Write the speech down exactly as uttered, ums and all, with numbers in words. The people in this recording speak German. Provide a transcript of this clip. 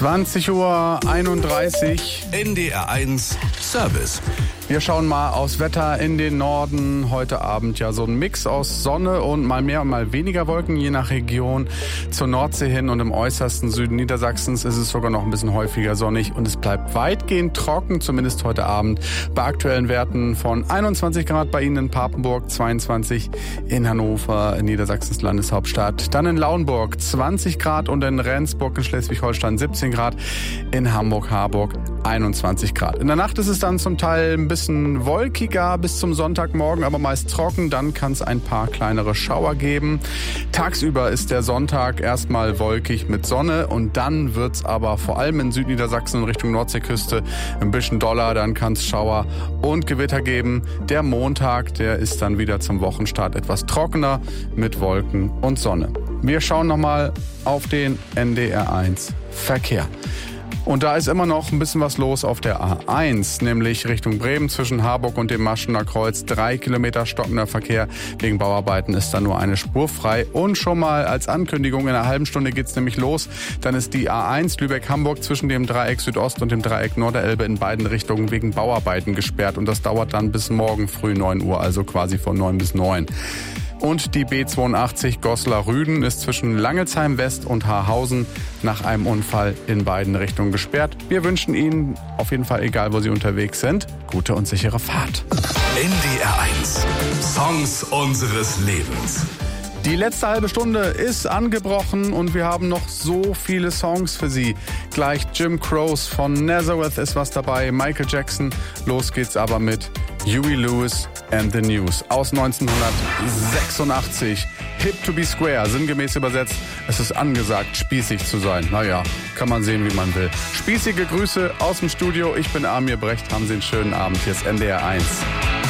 zwanzig Uhr einunddreißig. N D R eins Service. Wir schauen mal aufs Wetter in den Norden. Heute Abend ja so ein Mix aus Sonne und mal mehr und mal weniger Wolken, je nach Region. Zur Nordsee hin und im äußersten Süden Niedersachsens ist es sogar noch ein bisschen häufiger sonnig und es bleibt weitgehend trocken, zumindest heute Abend. Bei aktuellen Werten von einundzwanzig Grad bei Ihnen in Papenburg, zweiundzwanzig in Hannover, in Niedersachsens Landeshauptstadt. Dann in Lauenburg zwanzig Grad und in Rendsburg in Schleswig-Holstein siebzehn Grad. In Hamburg-Harburg einundzwanzig Grad. In der Nacht ist es dann zum Teil ein bisschen wolkiger bis zum Sonntagmorgen, aber meist trocken. Dann kann es ein paar kleinere Schauer geben. Tagsüber ist der Sonntag erstmal wolkig mit Sonne und dann wird's aber vor allem in Südniedersachsen in Richtung Nordseeküste ein bisschen doller. Dann kann es Schauer und Gewitter geben. Der Montag, der ist dann wieder zum Wochenstart etwas trockener mit Wolken und Sonne. Wir schauen nochmal auf den N D R eins Verkehr. Und da ist immer noch ein bisschen was los auf der A eins, nämlich Richtung Bremen zwischen Harburg und dem Maschener Kreuz. Drei Kilometer stockender Verkehr. Wegen Bauarbeiten ist da nur eine Spur frei. Und schon mal als Ankündigung, in einer halben Stunde geht's nämlich los. Dann ist die A eins Lübeck-Hamburg zwischen dem Dreieck Südost und dem Dreieck Norderelbe in beiden Richtungen wegen Bauarbeiten gesperrt. Und das dauert dann bis morgen früh neun Uhr, also quasi von neun bis neun. Und die B zweiundachtzig Goslar-Rüden ist zwischen Langelsheim West und Haarhausen nach einem Unfall in beiden Richtungen gesperrt. Wir wünschen Ihnen auf jeden Fall, egal wo Sie unterwegs sind, gute und sichere Fahrt. N D R eins. Songs unseres Lebens. Die letzte halbe Stunde ist angebrochen und wir haben noch so viele Songs für Sie. Gleich Jim Croce von Nazareth ist was dabei, Michael Jackson. Los geht's aber mit Huey Lewis and the News aus neunzehnhundertsechsundachtzig. Hip to be square, sinngemäß übersetzt, es ist angesagt, spießig zu sein. Naja, kann man sehen, wie man will. Spießige Grüße aus dem Studio, ich bin Amir Brecht, haben Sie einen schönen Abend, hier ist N D R eins.